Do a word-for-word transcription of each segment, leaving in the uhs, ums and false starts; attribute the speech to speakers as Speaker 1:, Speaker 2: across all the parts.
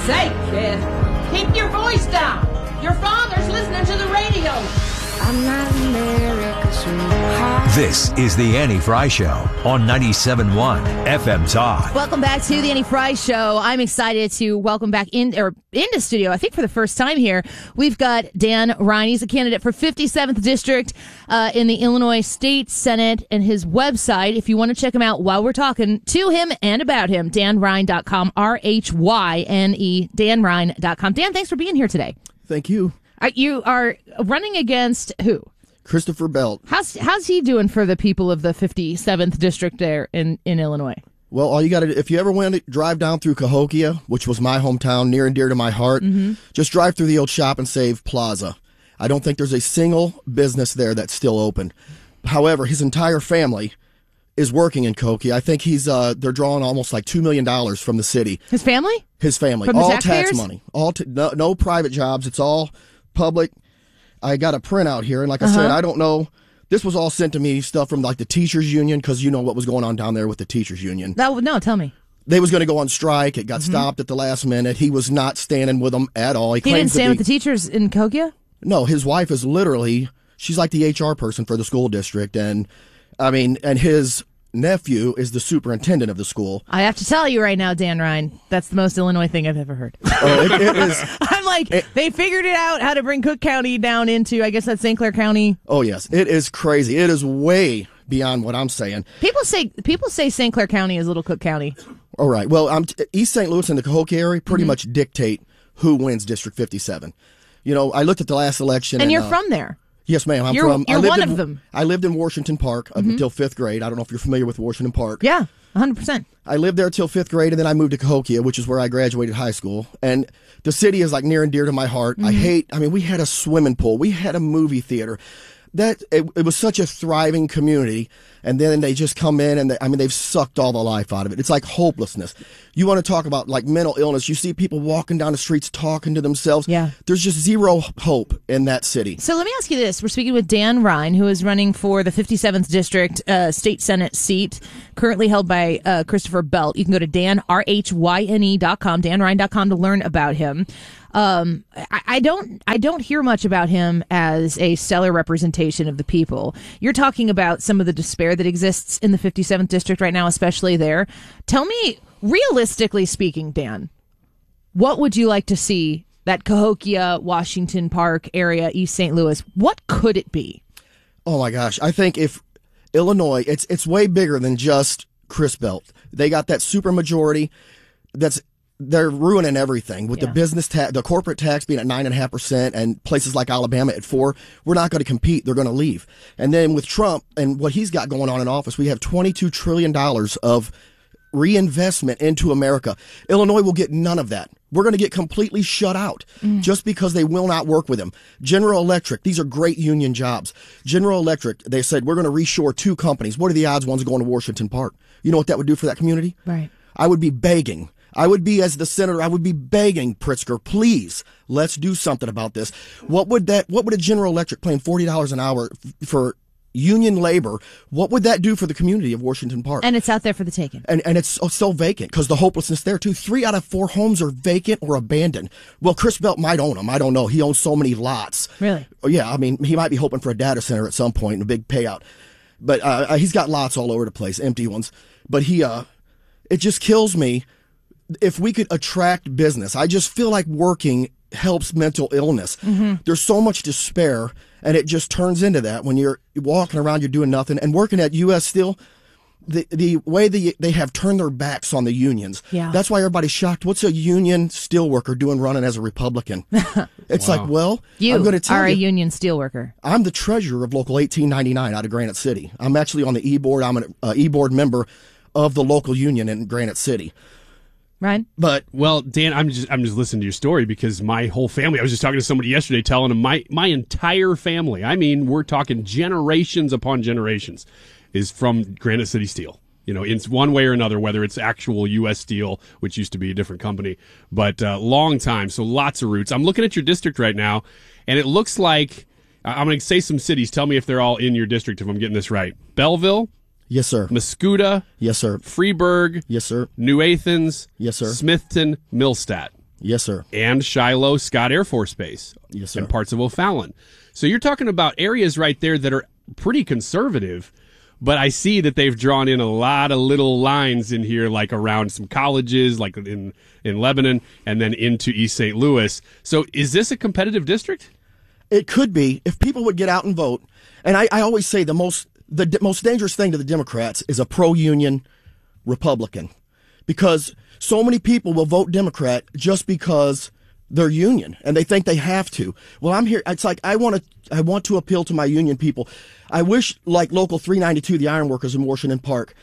Speaker 1: sake, kid. Keep your voice down. Your father's listening to the radio. I'm not America's sweetheart.
Speaker 2: This is the Annie Fry Show on ninety-seven point one F M Talk.
Speaker 3: Welcome back to the Annie Fry Show. I'm excited to welcome back in or into studio, I think for the first time here, we've got Dan Ryan. He's a candidate for fifty-seventh District uh, in the Illinois State Senate, and his website, if you want to check him out while we're talking to him and about him, dan ryan dot com, R H Y N E, dan ryan dot com. Dan, thanks for being here today.
Speaker 4: Thank you.
Speaker 3: Uh, you are running against who?
Speaker 4: Christopher Belt.
Speaker 3: How's how's he doing for the people of the fifty-seventh District there in, in Illinois?
Speaker 4: Well, all you got to, if you ever went to drive down through Cahokia, which was my hometown, near and dear to my heart, mm-hmm. just drive through the old Shop and Save Plaza. I don't think there's a single business there that's still open. However, his entire family is working in Cahokia. I think he's uh, they're drawing almost like two million dollars from the city.
Speaker 3: His family?
Speaker 4: His family.
Speaker 3: From the
Speaker 4: all
Speaker 3: taxpayers?
Speaker 4: tax money. All t- no, no private jobs. It's all public. I got a printout here, and like I
Speaker 3: uh-huh.
Speaker 4: said, I don't know. This was all sent to me, stuff from like the teachers union, because you know what was going on down there with the teachers union.
Speaker 3: No, no, tell me.
Speaker 4: They was going to go on strike. It got
Speaker 3: mm-hmm.
Speaker 4: stopped at the last minute. He was not standing with them at all. He,
Speaker 3: he didn't stand
Speaker 4: be,
Speaker 3: with the teachers in Cahokia?
Speaker 4: No, his wife is literally, she's like the H R person for the school district, and I mean, and his nephew is the superintendent of the school.
Speaker 3: I have to tell you right now, Dan Ryan, that's the most Illinois thing I've ever heard.
Speaker 4: Oh, it, it is.
Speaker 3: I'm like,
Speaker 4: it,
Speaker 3: they figured it out how to bring Cook County down into, I guess that's Saint Clair County.
Speaker 4: Oh yes, it is crazy. It is way beyond what I'm saying.
Speaker 3: People say people say Saint Clair County is Little Cook County.
Speaker 4: All right. Well, I'm t- East Saint Louis and the Cahokia area pretty
Speaker 3: mm-hmm.
Speaker 4: much dictate who wins District fifty-seven. You know, I looked at the last election,
Speaker 3: and, and you're
Speaker 4: uh,
Speaker 3: from there.
Speaker 4: Yes, ma'am. I'm
Speaker 3: you're,
Speaker 4: from.
Speaker 3: You're
Speaker 4: I lived
Speaker 3: one
Speaker 4: in,
Speaker 3: of them.
Speaker 4: I lived in Washington Park up
Speaker 3: mm-hmm.
Speaker 4: until fifth grade. I don't know if you're familiar with Washington Park.
Speaker 3: Yeah, one hundred percent.
Speaker 4: I lived there till fifth grade, and then I moved to Cahokia, which is where I graduated high school. And the city is like near and dear to my heart. Mm-hmm. I hate. I mean, we had a swimming pool. We had a movie theater. That it, it was such a thriving community, and then they just come in and they, I mean they've sucked all the life out of it. It's like hopelessness. You want to talk about like mental illness? You see people walking down the streets talking to themselves.
Speaker 3: Yeah,
Speaker 4: there's just zero hope in that city.
Speaker 3: So let me ask you this: we're speaking with Dan Ryan, who is running for the fifty-seventh District uh, State Senate seat, currently held by uh, Christopher Belt. You can go to dan r h y n e dot com, dan ryan dot com to learn about him. Um, I, I don't, I don't hear much about him as a stellar representation of the people. You're talking about some of the despair that exists in the fifty-seventh District right now, especially there. Tell me, realistically speaking, Dan, what would you like to see that Cahokia, Washington Park area, East Saint Louis? What could it be?
Speaker 4: Oh my gosh. I think if Illinois, it's, it's way bigger than just Chris Belt. They got that super majority that's, they're ruining everything with
Speaker 3: yeah.
Speaker 4: the business tax, the corporate tax being at nine and a half percent, and places like Alabama at four. We're not going to compete. They're going to leave. And then with Trump and what he's got going on in office, we have twenty-two trillion dollars of reinvestment into America. Illinois will get none of that. We're going to get completely shut out mm. just because they will not work with them. General Electric, these are great union jobs. General Electric, they said, we're going to reshore two companies. What are the odds one's going to Washington Park? You know what that would do for that community?
Speaker 3: Right.
Speaker 4: I would be begging. I would be, as the senator, I would be begging Pritzker, please, let's do something about this. What would that, what would a General Electric paying forty dollars an hour for union labor, what would that do for the community of Washington Park?
Speaker 3: And it's out there for the taking.
Speaker 4: And and it's so, so vacant because the hopelessness there, too. Three out of four homes are vacant or abandoned. Well, Chris Belt might own them. I don't know. He owns so many lots.
Speaker 3: Really?
Speaker 4: Yeah, I mean, he might be hoping for a data center at some point and a big payout. But uh, he's got lots all over the place, empty ones. But he, uh, it just kills me. If we could attract business, I just feel like working helps mental illness. Mm-hmm. There's so much despair, and it just turns into that when you're walking around, you're doing nothing. And working at U S Steel, the the way they, they have turned their backs on the unions,
Speaker 3: yeah.
Speaker 4: that's why everybody's shocked. What's a union steelworker doing running as a Republican? It's
Speaker 5: wow.
Speaker 4: like, well,
Speaker 3: you
Speaker 4: I'm going to tell
Speaker 3: are
Speaker 4: you,
Speaker 3: a union steelworker.
Speaker 4: I'm the treasurer of Local eighteen ninety-nine out of Granite City. I'm actually on the E-board. I'm an uh, E-board member of the local union in Granite City.
Speaker 3: Right.
Speaker 4: But
Speaker 5: well, Dan, I'm just I'm just listening to your story because my whole family. I was just talking to somebody yesterday, telling them my my entire family. I mean, we're talking generations upon generations, is from Granite City Steel. You know, in one way or another, whether it's actual U S Steel, which used to be a different company, but uh, long time. So lots of roots. I'm looking at your district right now, and it looks like I'm going to say some cities. Tell me if they're all in your district. If I'm getting this right, Belleville.
Speaker 4: Yes, sir.
Speaker 5: Mascoutah.
Speaker 4: Yes, sir.
Speaker 5: Freeburg.
Speaker 4: Yes, sir.
Speaker 5: New Athens.
Speaker 4: Yes, sir.
Speaker 5: Smithton. Millstadt.
Speaker 4: Yes, sir.
Speaker 5: And Shiloh Scott Air Force Base.
Speaker 4: Yes, sir.
Speaker 5: And parts of O'Fallon. So you're talking about areas right there that are pretty conservative, but I see that they've drawn in a lot of little lines in here, like around some colleges, like in, in Lebanon, and then into East Saint Louis. So is this a competitive district?
Speaker 4: It could be if people would get out and vote. And I, I always say the most the d- most dangerous thing to the Democrats is a pro-union Republican, because so many people will vote Democrat just because they're union and they think they have to. Well, I'm here. It's like I want to I want to appeal to my union people. I wish, like Local three ninety-two, the ironworkers in Washington Park,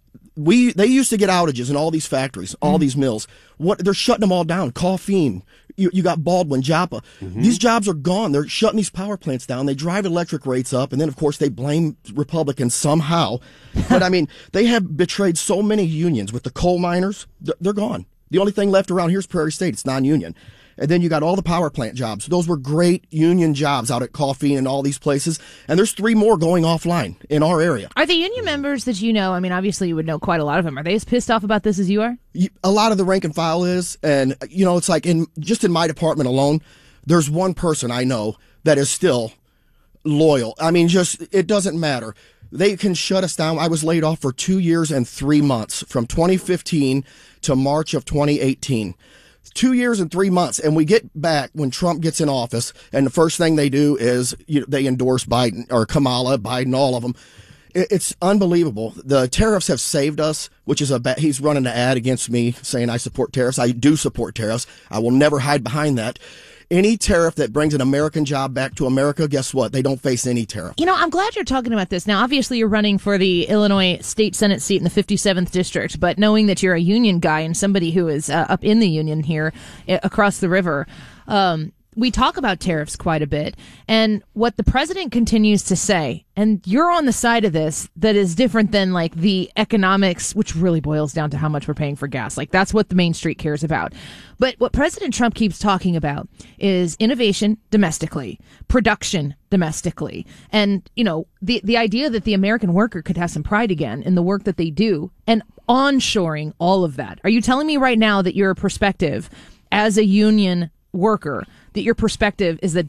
Speaker 4: we they used to get outages in all these factories, all mm-hmm. these mills. What they're shutting them all down. Coffeen. You, you got Baldwin, Joppa. Mm-hmm. These jobs are gone. They're shutting these power plants down. They drive electric rates up, and then of course they blame Republicans somehow. But I mean, they have betrayed so many unions with the coal miners. They're gone. The only thing left around here is Prairie State. It's non-union. And then you got all the power plant jobs. Those were great union jobs out at Coffee and all these places. And there's three more going offline in our area.
Speaker 3: Are the union members that you know, I mean, obviously you would know quite a lot of them. Are they as pissed off about this as you are?
Speaker 4: A lot of the rank and file is. And, you know, it's like in just in my department alone, there's one person I know that is still loyal. I mean, just it doesn't matter. They can shut us down. I was laid off for two years and three months from twenty fifteen to March of twenty eighteen. Two years and three months, and we get back when Trump gets in office, and the first thing they do is you know, they endorse Biden or Kamala, Biden, all of them. It, it's unbelievable. The tariffs have saved us, which is a ba- he's running an ad against me saying I support tariffs. I do support tariffs. I will never hide behind that. Any tariff that brings an American job back to America, guess what? They don't face any tariff.
Speaker 3: You know, I'm glad you're talking about this. Now, obviously, you're running for the Illinois State Senate seat in the fifty-seventh District, but knowing that you're a union guy and somebody who is uh, up in the union here uh, across the river, um, we talk about tariffs quite a bit. And what the president continues to say, and you're on the side of this that is different than like the economics, which really boils down to how much we're paying for gas. Like that's what the Main Street cares about. But what President Trump keeps talking about is innovation domestically, production domestically. And, you know, the, the idea that the American worker could have some pride again in the work that they do and onshoring all of that. Are you telling me right now that your perspective as a union worker, that your perspective is that